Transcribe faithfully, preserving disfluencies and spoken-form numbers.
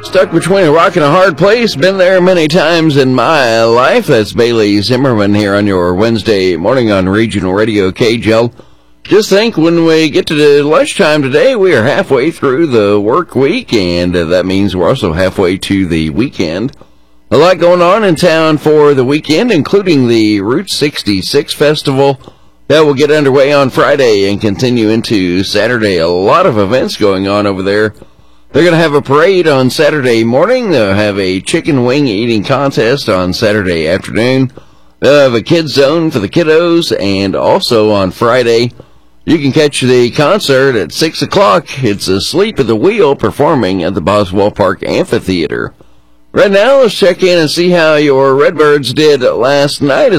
Stuck between a rock and a hard place. Been there many times in my life. That's Bailey Zimmerman here on your Wednesday morning on Regional Radio K J L. Just think, when we get to the lunchtime today, we are halfway through the work week, and uh, that means we're also halfway to the weekend. A lot going on in town for the weekend, including the Route sixty-six Festival. That will get underway on Friday and continue into Saturday. A lot of events going on over there. They're going to have a parade on Saturday morning. They'll have a chicken wing eating contest on Saturday afternoon. They'll have a kids zone for the kiddos, and also on Friday, you can catch the concert at six o'clock. It's Asleep at the Wheel performing at the Boswell Park Amphitheater. Right now, let's check in and see how your Redbirds did last night.